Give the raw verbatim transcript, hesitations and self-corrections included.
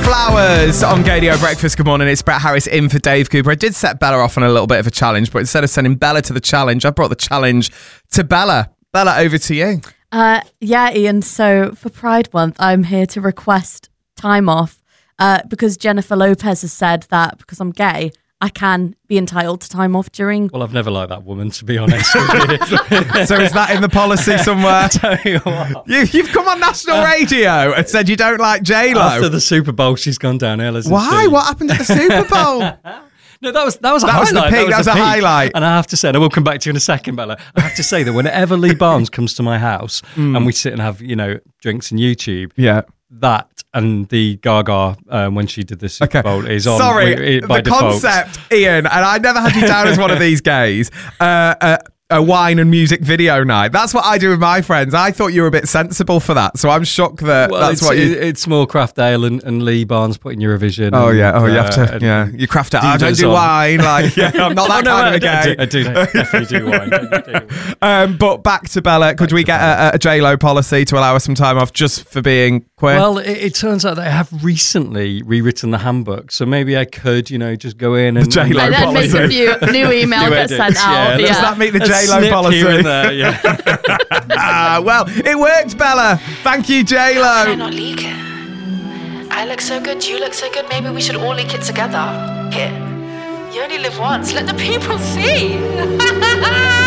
Flowers on Gadio Breakfast. Good morning, it's Brett Harris in for Dave Cooper. I did set Bella off on a little bit of a challenge, but instead of sending Bella to the challenge, I brought the challenge to Bella. Bella, over to you. Uh, yeah, Ian, so for Pride Month, I'm here to request time off uh, because Jennifer Lopez has said that because I'm gay, I can be entitled to time off during... Well, I've never liked that woman, to be honest with you. So is that in the policy somewhere? I tell you what. You, you've come on national radio and said you don't like J-Lo. After the Super Bowl, she's gone downhill, hasn't Why? she? What happened at the Super Bowl? No, that was that was a That highlight. was the peak, that was a peak. highlight. And I have to say, and I will come back to you in a second, Bella, I have to say that whenever Lee Barnes comes to my house Mm. and we sit and have, you know, drinks and YouTube, Yeah. that and the Gaga um, when she did the Super Okay. Bowl is on Sorry, we- by the default. concept, Ian, and I never had you down as one of these gays. Uh, uh, a wine and music video night. That's what I do with my friends. I thought you were a bit sensible for that, so I'm shocked that Well, that's it's, what you. it- it's more Craft Ale and, and Lee Barnes putting Eurovision. Oh and, yeah, oh you uh, have to, and yeah. You craft it. I don't Divas do on. wine. Like, yeah, I'm not that Oh, no, kind I, of a gay. I, do, I do definitely do wine. I do. Um, but back to Bella. Could Back we to get Bella. a, a J Lo policy to allow us some time off just for being queer? Well, it, it turns out they have recently rewritten the handbook, so maybe I could, you know, just go in and J-Lo And then make policy. a few new email New get edits, sent out. yeah. Does that meet the A J Lo snip policy? here and there, yeah. Ah, well, it worked, Bella. Thank you, J Can I Lo. not leak it? I look so good, you look so good, maybe we should all leak it together. Here. You only live once, let the people see.